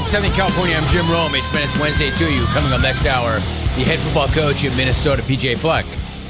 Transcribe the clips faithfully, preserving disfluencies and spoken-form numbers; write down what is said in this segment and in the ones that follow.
Southern California, I'm Jim Rome. It's Minutes Wednesday to you. Coming up next hour, the head football coach at Minnesota, P J Fleck.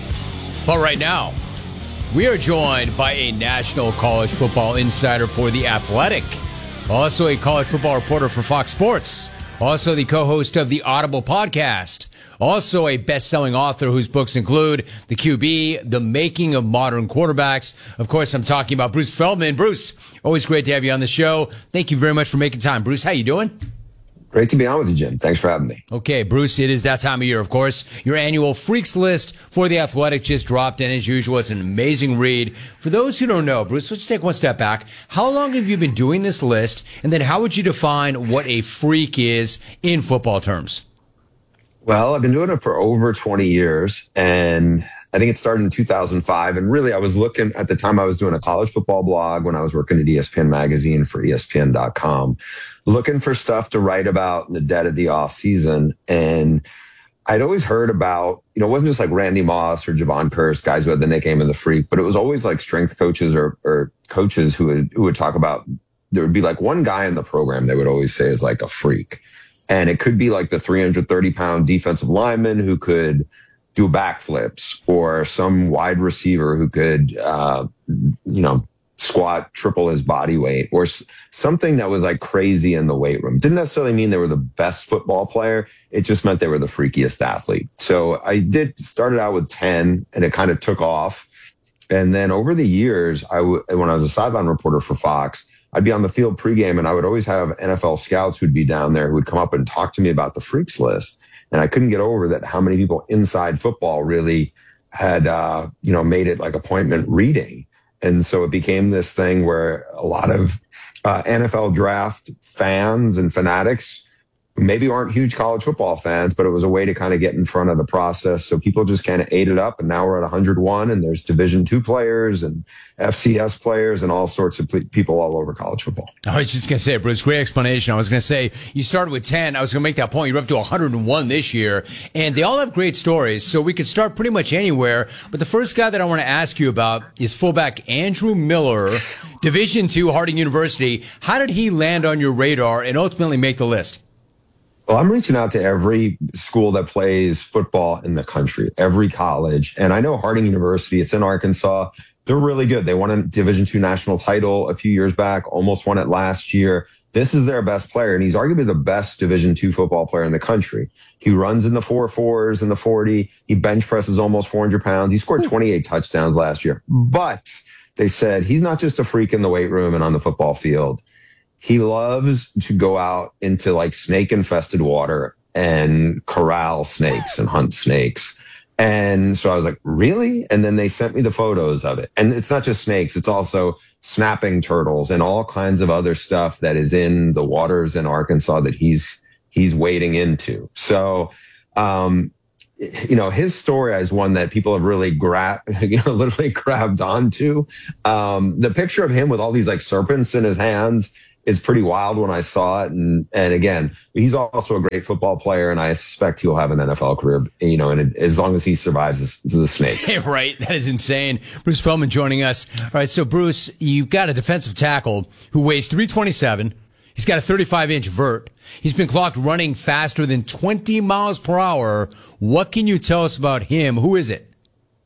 But right now, we are joined by a national college football insider for The Athletic. Also a college football reporter for Fox Sports. Also the co-host of the Audible podcast. Also a best-selling author whose books include The Q B, The Making of Modern Quarterbacks. Of course, I'm talking about Bruce Feldman. Bruce, always great to have you on the show. Thank you very much for making time. Bruce, how you doing? Great to be on with you, Jim. Thanks for having me. Okay, Bruce, it is that time of year, of course. Your annual Freaks List for The Athletic just dropped, and as usual, it's an amazing read. For those who don't know, Bruce, let's take one step back. How long have you been doing this list, and then how would you define what a freak is in football terms? Well, I've been doing it for over twenty years, and I think it started in two thousand five. And really, I was looking at the time I was doing a college football blog when I was working at E S P N Magazine for E S P N dot com, looking for stuff to write about in the dead of the off season. And I'd always heard about, you know, it wasn't just like Randy Moss or Javon Curse, guys who had the nickname of the Freak, but it was always like strength coaches or, or coaches who would, who would talk about, there would be like one guy in the program they would always say is like a freak. And it could be like the three hundred thirty pound defensive lineman who could do backflips, or some wide receiver who could, uh, you know, squat triple his body weight, or s- something that was like crazy in the weight room. Didn't necessarily mean they were the best football player. It just meant they were the freakiest athlete. So I did started out with ten, and it kind of took off. And then over the years, I w- when I was a sideline reporter for Fox, I'd be on the field pregame, and I would always have N F L scouts who'd be down there who would come up and talk to me about the Freaks List. And I couldn't get over that, how many people inside football really had, uh, you know, made it like appointment reading. And so it became this thing where a lot of uh, N F L draft fans and fanatics who maybe aren't huge college football fans, but it was a way to kind of get in front of the process. So people just kind of ate it up, and now we're at one hundred one, and there's Division two players and F C S players and all sorts of people all over college football. I was just going to say, Bruce, great explanation. I was going to say, you started with ten. I was going to make that point. You're up to one hundred one this year, and they all have great stories, so we could start pretty much anywhere. But the first guy that I want to ask you about is fullback Andrew Miller, Division two, Harding University. How did he land on your radar and ultimately make the list? Well, I'm reaching out to every school that plays football in the country, every college. And I know Harding University, it's in Arkansas. They're really good. They won a Division two national title a few years back, almost won it last year. This is their best player, and he's arguably the best Division two football player in the country. He runs in the four fours and the forty. He bench presses almost four hundred pounds. He scored twenty-eight touchdowns last year. But they said he's not just a freak in the weight room and on the football field. He loves to go out into like snake infested water and corral snakes and hunt snakes. And so I was like, really? And then they sent me the photos of it. And it's not just snakes. It's also snapping turtles and all kinds of other stuff that is in the waters in Arkansas that he's, he's wading into. So, um, you know, his story is one that people have really grabbed, you know, literally grabbed onto. Um, the picture of him with all these like serpents in his hands is pretty wild when I saw it. And, and again, he's also a great football player, and I suspect he'll have an N F L career, you know, and as long as he survives the, the snakes. Right. That is insane. Bruce Feldman joining us. All right. So Bruce, you've got a defensive tackle who weighs three twenty-seven. He's got a thirty-five inch vert. He's been clocked running faster than twenty miles per hour. What can you tell us about him? Who is it?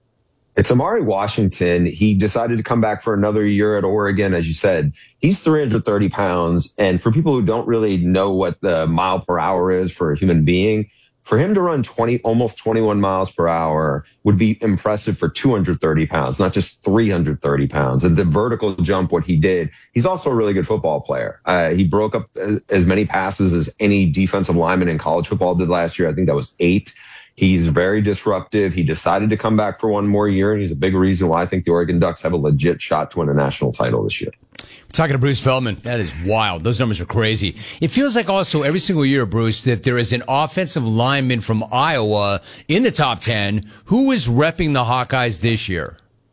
It's Amari Washington. He decided to come back for another year at Oregon. As you said, he's three hundred thirty pounds. And for people who don't really know what the mile per hour is for a human being, for him to run twenty, almost twenty-one miles per hour would be impressive for two hundred thirty pounds, not just three hundred thirty pounds. And the vertical jump, what he did, he's also a really good football player. Uh, he broke up as many passes as any defensive lineman in college football did last year. I think that was eight. He's very disruptive. He decided to come back for one more year, and he's a big reason why I think the Oregon Ducks have a legit shot to win a national title this year. We're talking to Bruce Feldman. That is wild. Those numbers are crazy. It feels like also every single year, Bruce, that there is an offensive lineman from Iowa in the top ten who is repping the Hawkeyes this year.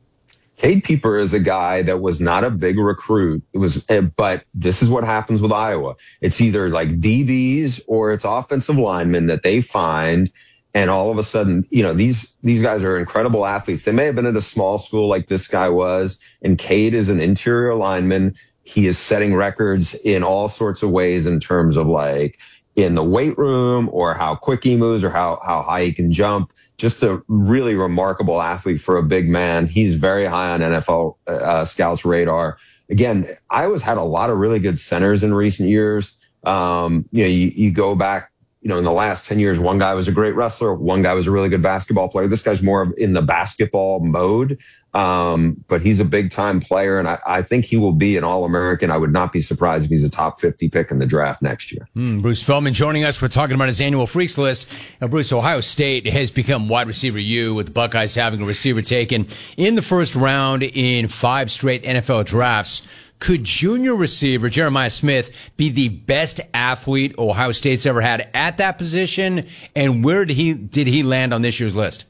Cade Pieper is a guy that was not a big recruit. It was, but this is what happens with Iowa. It's either like D Bs or it's offensive linemen that they find. And all of a sudden, you know, these, these guys are incredible athletes. They may have been at a small school like this guy was, and Cade is an interior lineman. He is setting records in all sorts of ways in terms of like in the weight room or how quick he moves or how, how high he can jump. Just a really remarkable athlete for a big man. He's very high on N F L uh, scouts' radar. Again, Iowa's had a lot of really good centers in recent years. Um, you know, you, you go back, you know, in the last ten years, one guy was a great wrestler. One guy was a really good basketball player. This guy's more in the basketball mode. Um, but he's a big time player, and I, I think he will be an All-American. I would not be surprised if he's a top fifty pick in the draft next year. Mm, Bruce Feldman joining us. We're talking about his annual Freaks list. Now, Bruce, Ohio State has become wide receiver U, with the Buckeyes having a receiver taken in the first round in five straight N F L drafts. Could junior receiver Jeremiah Smith be the best athlete Ohio State's ever had at that position? And where did he did he land on this year's list?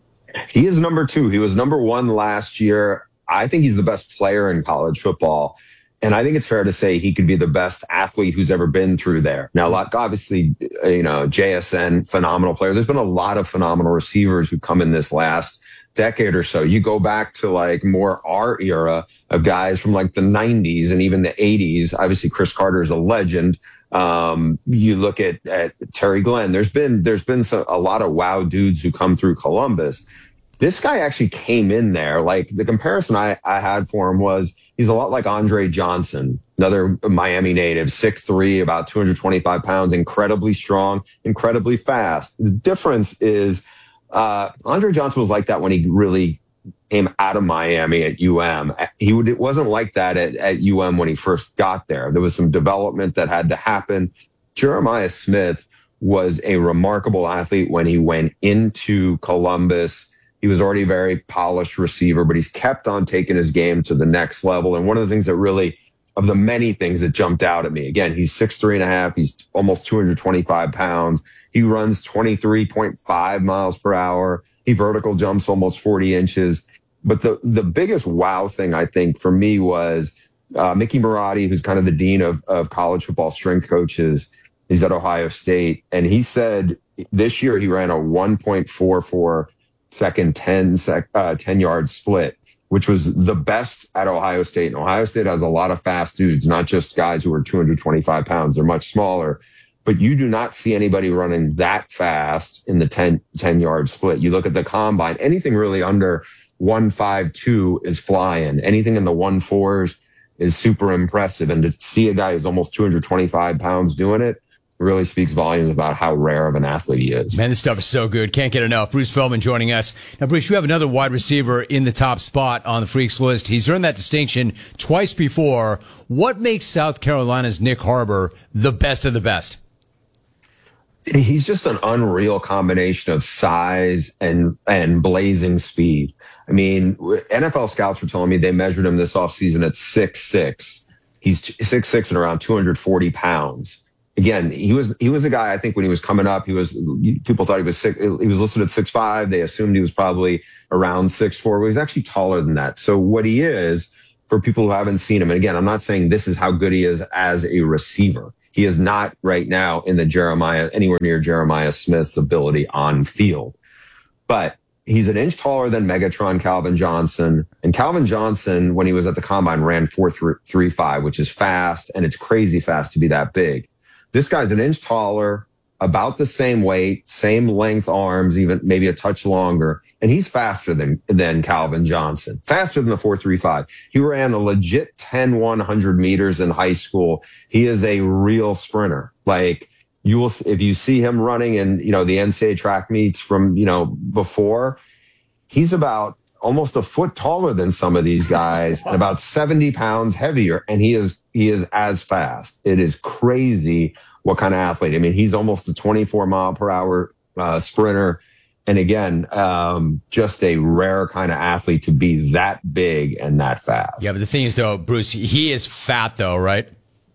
He is number two. He was number one last year. I think he's the best player in college football. And I think it's fair to say he could be the best athlete who's ever been through there. Now, like, obviously, you know, J S N, phenomenal player. There's been a lot of phenomenal receivers who come in this last decade or so. You go back to like more our era of guys from like the nineties and even the eighties. Obviously, Chris Carter is a legend. Um, you look at, at Terry Glenn. There's been there's been some, a lot of wow dudes who come through Columbus. This guy actually came in there. Like the comparison I, I had for him was he's a lot like Andre Johnson, another Miami native, six three, about two hundred twenty-five pounds, incredibly strong, incredibly fast. The difference is uh, Andre Johnson was like that when he really came out of Miami at U M. He would, it wasn't like that at, at U M when he first got there. There was some development that had to happen. Jeremiah Smith was a remarkable athlete when he went into Columbus. He was already a very polished receiver, but he's kept on taking his game to the next level. And one of the things that really, of the many things that jumped out at me, again, he's six three and a half. He's almost two hundred twenty-five pounds. He runs twenty-three point five miles per hour. He vertical jumps almost forty inches. But the, the biggest wow thing, I think, for me was uh, Mickey Marotti, who's kind of the dean of, of college football strength coaches. He's at Ohio State. And he said this year he ran a one point four four second ten, sec, uh, ten yard split, which was the best at Ohio State. And Ohio State has a lot of fast dudes, not just guys who are two hundred twenty-five pounds. They're much smaller. But you do not see anybody running that fast in the ten, ten yard split. You look at the combine, anything really under one five two is flying. Anything in the one fours is super impressive. And to see a guy who's almost two hundred twenty-five pounds doing it really speaks volumes about how rare of an athlete he is. Man, this stuff is so good. Can't get enough. Bruce Feldman joining us. Now, Bruce, you have another wide receiver in the top spot on the Freaks list. He's earned that distinction twice before. What makes South Carolina's Nick Harbor the best of the best? He's just an unreal combination of size and and blazing speed. I mean, N F L scouts were telling me they measured him this offseason at six six. He's six six and around two hundred forty pounds. Again, he was he was a guy, I think, when he was coming up, he was people thought he was six, he was listed at six five. They assumed he was probably around six four. Well, he's actually taller than that. So what he is, for people who haven't seen him, and again, I'm not saying this is how good he is as a receiver. He is not right now in the Jeremiah, anywhere near Jeremiah Smith's ability on field. But he's an inch taller than Megatron Calvin Johnson. And Calvin Johnson, when he was at the combine, ran four three five, which is fast, and it's crazy fast to be that big. This guy's an inch taller, about the same weight, same length arms, even maybe a touch longer. And he's faster than, than Calvin Johnson, faster than the four three five. He ran a legit ten one hundred meters in high school. He is a real sprinter. Like you will, if you see him running in, you know, the N C double A track meets from, you know, before, he's about almost a foot taller than some of these guys, and about seventy pounds heavier. And he is, he is as fast. It is crazy what kind of athlete. I mean, he's almost a twenty-four mile per hour uh, sprinter. And again, um, just a rare kind of athlete to be that big and that fast. Yeah, but the thing is, though, Bruce, he is fat, though, right?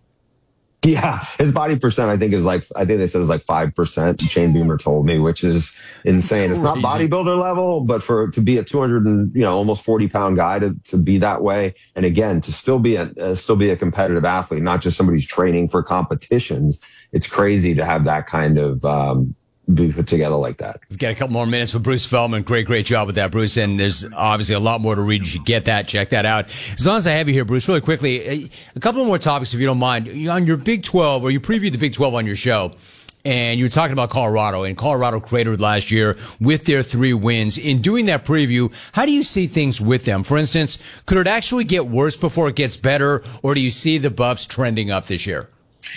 Yeah, his body percent, I think, is like, I think they said it was like five percent. Shane Beamer told me, which is insane. It's not bodybuilder level, but for to be a two hundred and, you know, almost forty pound guy to, to be that way. And again, to still be a, uh, still be a competitive athlete, not just somebody who's training for competitions. It's crazy to have that kind of, um, be put together like that. We've got a couple more minutes with Bruce Feldman. Great, great job with that, Bruce. And there's obviously a lot more to read. You should get that, check that out. As long as I have you here, Bruce, really quickly, a couple more topics, if you don't mind. On your Big twelve, or you previewed the Big twelve on your show, and you were talking about Colorado, and Colorado cratered last year with their three wins. In doing that preview, how do you see things with them? For instance, could it actually get worse before it gets better, or do you see the Buffs trending up this year?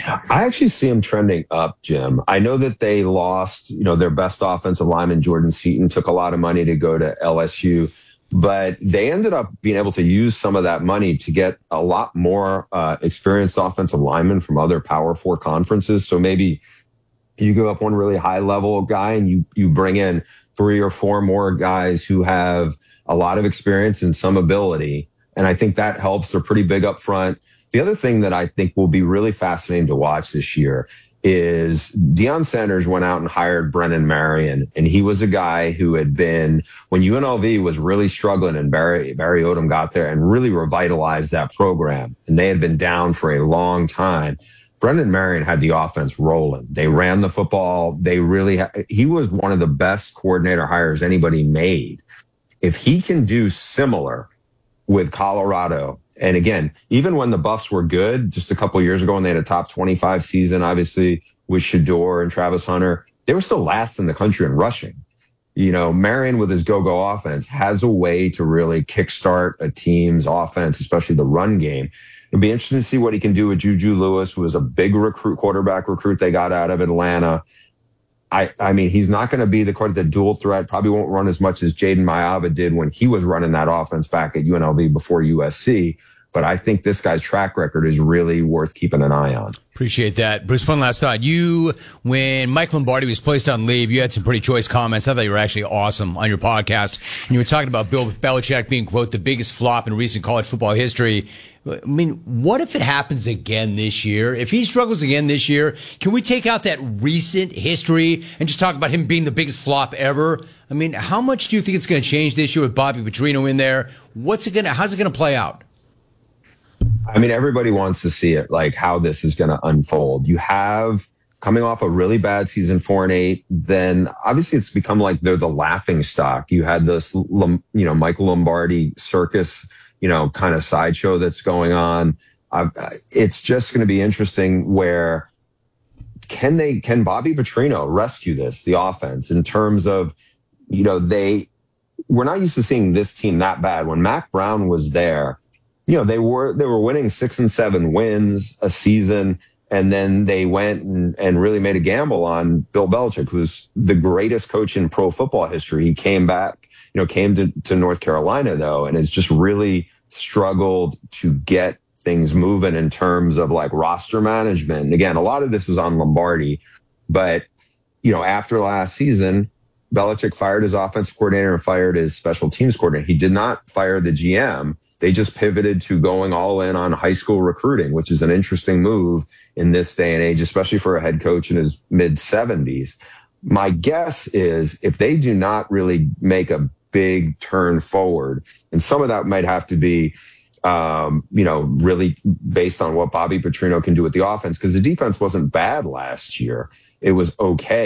I actually see them trending up, Jim. I know that they lost, you know, their best offensive lineman, Jordan Seaton, took a lot of money to go to L S U, but they ended up being able to use some of that money to get a lot more uh, experienced offensive linemen from other Power Four conferences. So maybe you go up one really high level guy and you, you bring in three or four more guys who have a lot of experience and some ability. And I think that helps. They're pretty big up front. The other thing that I think will be really fascinating to watch this year is Deion Sanders went out and hired Brennan Marion, and he was a guy who had been, when U N L V was really struggling and Barry, Barry Odom got there and really revitalized that program, and they had been down for a long time. Brennan Marion had the offense rolling. They ran the football. They really, ha- he was one of the best coordinator hires anybody made. If he can do similar with Colorado, and again, even when the Buffs were good, just a couple of years ago when they had a top twenty-five season, obviously with Shador and Travis Hunter, they were still last in the country in rushing. You know, Marion with his go-go offense has a way to really kickstart a team's offense, especially the run game. It'll be interesting to see what he can do with Juju Lewis, who was a big recruit, quarterback recruit they got out of Atlanta. I, I mean, he's not going to be the quarterback, the dual threat, probably won't run as much as Jaden Mayava did when he was running that offense back at U N L V before U S C. But I think this guy's track record is really worth keeping an eye on. Appreciate that. Bruce, one last thought. You, when Mike Lombardi was placed on leave, you had some pretty choice comments. I thought you were actually awesome on your podcast. And you were talking about Bill Belichick being, quote, the biggest flop in recent college football history. I mean, what if it happens again this year? If he struggles again this year, can we take out that recent history and just talk about him being the biggest flop ever? I mean, how much do you think it's going to change this year with Bobby Petrino in there? What's it going to, how's it going to play out? I mean, everybody wants to see it, like how this is going to unfold. You have coming off a really bad season, four and eight, then obviously it's become like they're the laughing stock. You had this, you know, Michael Lombardi circus, you know, kind of sideshow that's going on. Uh, it's just going to be interesting where can they, can Bobby Petrino rescue this, the offense, in terms of, you know, they, we're not used to seeing this team that bad. When Mac Brown was there, you know, they were, they were winning six and seven wins a season. And then they went and, and really made a gamble on Bill Belichick, who's the greatest coach in pro football history. He came back, you know, came to, to North Carolina, though, and has just really struggled to get things moving in terms of like roster management. And again, a lot of this is on Lombardi, but, you know, after last season, Belichick fired his offensive coordinator and fired his special teams coordinator. He did not fire the G M. They just pivoted to going all in on high school recruiting, which is an interesting move in this day and age, especially for a head coach in his mid seventies. My guess is if they do not really make a big turn forward, and some of that might have to be, um, you know, really based on what Bobby Petrino can do with the offense, because the defense wasn't bad last year. It was okay.